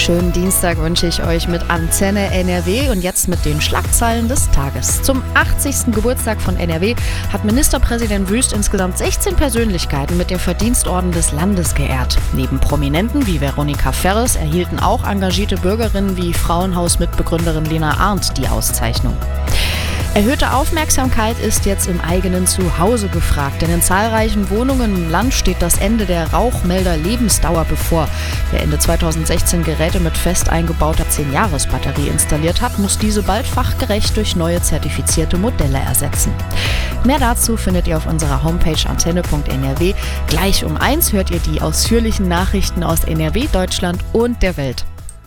Schönen Dienstag wünsche ich euch mit Antenne NRW und jetzt mit den Schlagzeilen des Tages. Zum 80. Geburtstag von NRW hat Ministerpräsident Wüst insgesamt 16 Persönlichkeiten mit dem Verdienstorden des Landes geehrt. Neben Prominenten wie Veronika Ferres erhielten auch engagierte Bürgerinnen wie Frauenhaus-Mitbegründerin Lena Arndt die Auszeichnung. Erhöhte Aufmerksamkeit ist jetzt im eigenen Zuhause gefragt, denn in zahlreichen Wohnungen im Land steht das Ende der Rauchmelder-Lebensdauer bevor. Wer Ende 2016 Geräte mit fest eingebauter 10-Jahres-Batterie installiert hat, muss diese bald fachgerecht durch neue zertifizierte Modelle ersetzen. Mehr dazu findet ihr auf unserer Homepage antenne.nrw. Gleich um 1 hört ihr die ausführlichen Nachrichten aus NRW, Deutschland und der Welt.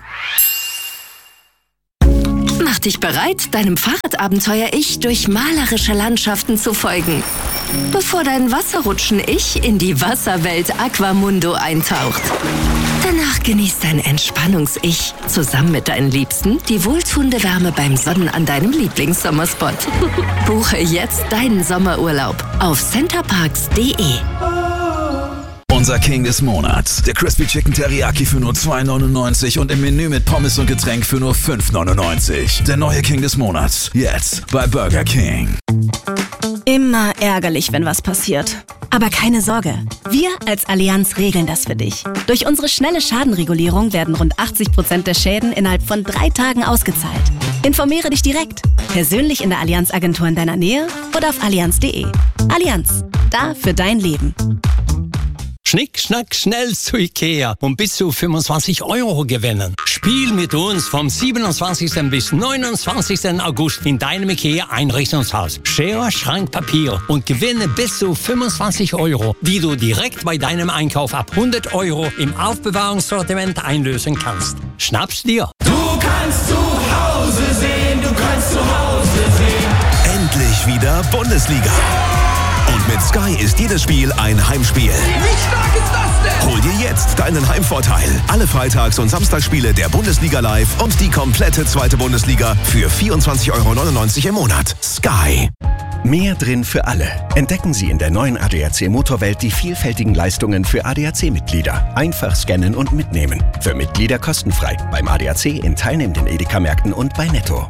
Mach dich bereit, deinem Fahrradabenteuer-Ich durch malerische Landschaften zu folgen, bevor dein Wasserrutschen-Ich in die Wasserwelt Aquamundo eintaucht. Danach genießt dein Entspannungs-Ich zusammen mit deinen Liebsten die wohltuende Wärme beim Sonnen an deinem Lieblingssommerspot. Buche jetzt deinen Sommerurlaub auf centerparks.de. Unser King des Monats. Der Crispy Chicken Teriyaki für nur $2,99 und im Menü mit Pommes und Getränk für nur $5,99. Der neue King des Monats. Jetzt bei Burger King. Immer ärgerlich, wenn was passiert. Aber keine Sorge, wir als Allianz regeln das für dich. Durch unsere schnelle Schadenregulierung werden rund 80% der Schäden innerhalb von 3 Tagen ausgezahlt. Informiere dich direkt, persönlich in der Allianz-Agentur in deiner Nähe oder auf allianz.de. Allianz, da für dein Leben. Schnick, schnack, schnell zu Ikea und bis zu 25 € gewinnen. Spiel mit uns vom 27. bis 29. August in deinem Ikea-Einrichtungshaus. Schere, Schrank, Papier und gewinne bis zu 25 €, die du direkt bei deinem Einkauf ab 100 € im Aufbewahrungssortiment einlösen kannst. Schnapp's dir! Du kannst zu Hause sehen, du kannst zu Hause sehen. Endlich wieder Bundesliga. Und mit Sky ist jedes Spiel ein Heimspiel. Wie stark ist das denn? Hol dir jetzt deinen Heimvorteil. Alle Freitags- und Samstagsspiele der Bundesliga live und die komplette zweite Bundesliga für 24,99 € im Monat. Sky. Mehr drin für alle. Entdecken Sie in der neuen ADAC Motorwelt die vielfältigen Leistungen für ADAC-Mitglieder. Einfach scannen und mitnehmen. Für Mitglieder kostenfrei. Beim ADAC in teilnehmenden Edeka-Märkten und bei Netto.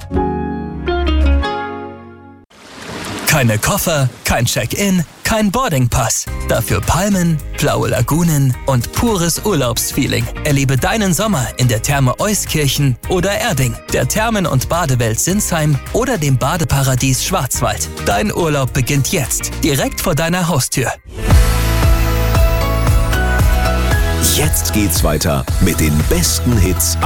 Keine Koffer, kein Check-in, kein Boardingpass. Dafür Palmen, blaue Lagunen und pures Urlaubsfeeling. Erlebe deinen Sommer in der Therme Euskirchen oder Erding, der Thermen- und Badewelt Sinsheim oder dem Badeparadies Schwarzwald. Dein Urlaub beginnt jetzt, direkt vor deiner Haustür. Jetzt geht's weiter mit den besten Hits